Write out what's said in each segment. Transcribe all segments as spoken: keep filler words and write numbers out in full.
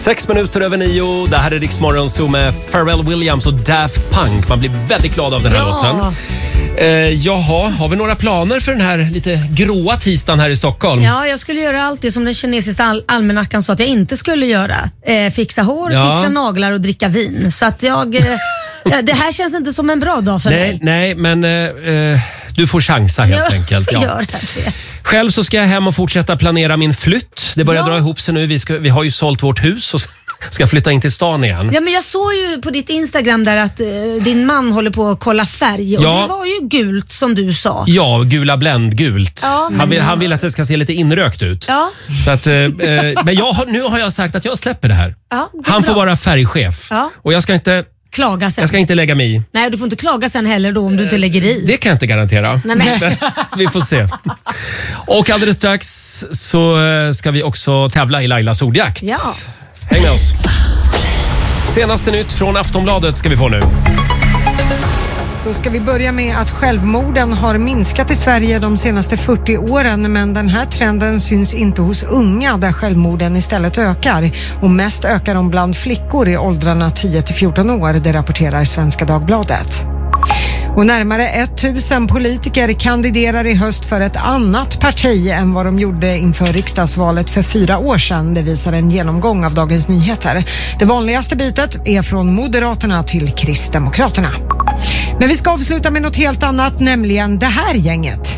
Sex minuter över nio. Det här är Rix Morgon Zoo med Pharrell Williams och Daft Punk. Man blir väldigt glad av den här Ja. låten. Eh, jaha, har vi några planer för den här lite gråa tisdagen här i Stockholm? Ja, jag skulle göra allt det som den kinesiska all- almanackan sa att jag inte skulle göra. Eh, fixa hår, Ja. fixa naglar och dricka vin. Så att jag... Eh, ja, det här känns inte som en bra dag för Nej, mig. nej, men eh, eh, du får chansa helt Jag enkelt. får Ja. göra det. Själv så ska jag hem och fortsätta planera min flytt. Det börjar Ja. dra ihop sig nu. Vi, ska, vi har ju sålt vårt hus och ska flytta in till stan igen. Ja, men jag såg ju på ditt Instagram där att eh, din man håller på att kolla färg och Ja. det var ju gult som du sa. Ja, gula bländgult. Ja, men- han, vill, han vill att det ska se lite inrökt ut. Ja. Så att, eh, eh, men jag har, nu har jag sagt att jag släpper det här. Ja, det är Han får bra. vara färgchef. Ja. Och jag ska, inte, Klaga sen. jag ska inte lägga mig i. Nej, du får inte klaga sen heller då om du inte lägger i. Det kan jag inte garantera. Nej, men. Vi får se. Och alldeles strax så eh, ska vi också tävla i Lailas ordjakt. Ja. Häng med oss. Senaste nytt från Aftonbladet ska vi få nu. Då ska vi börja med att självmorden har minskat i Sverige de senaste fyrtio åren, men den här trenden syns inte hos unga där självmorden istället ökar. Och mest ökar de bland flickor i åldrarna tio till fjorton år, det rapporterar Svenska Dagbladet. Och närmare tusen politiker kandiderar i höst för ett annat parti än vad de gjorde inför riksdagsvalet för fyra år sedan. Det visar en genomgång av Dagens Nyheter. Det vanligaste bytet är från Moderaterna till Kristdemokraterna. Men vi ska avsluta med något helt annat, nämligen det här gänget.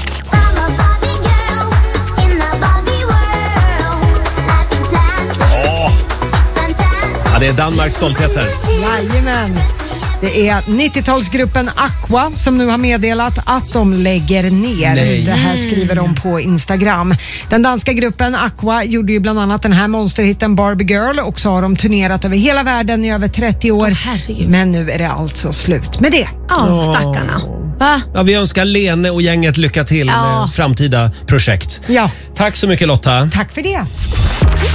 Ja, det är Danmarks stoltheter. Jajamän. Det är nittiotalsgruppen Aqua som nu har meddelat att de lägger ner. Nej. Det här skriver de på Instagram. Den danska gruppen Aqua gjorde ju bland annat den här monsterhitten Barbie Girl och så har de turnerat över hela världen i över trettio år. Åh, herregud. Men nu är det alltså slut med det. Ja, stackarna. Va? Ja, vi önskar Lene och gänget lycka till Ja. med framtida projekt. Ja, Tack så mycket Lotta. tack för det.